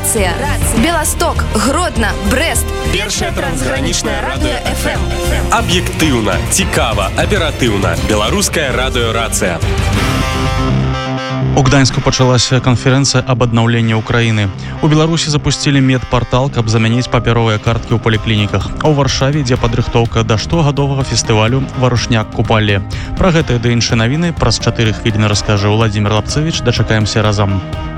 Рацыя. Беласток, Гродно, Брест. Першае трансгранічнае радыё FM. Аб'ектыўна, цікава, аператыўна. Беларускае радыё Рацыя. У Гданьску пачалася канферэнцыя аб аднаўленні ўкраіны. У Беларусі запусцілі медпартал, каб замяніць папяровыя карткі ў паліклініках. А ў Варшаве ідзе падрыхтоўка да штогадовага фестывалю «Варушняк-купалле». Пра гэтыя ды іншыя навіны праз 4 хвіліны раскажа Владзімир Лапцевіч. Дачакаемся разам.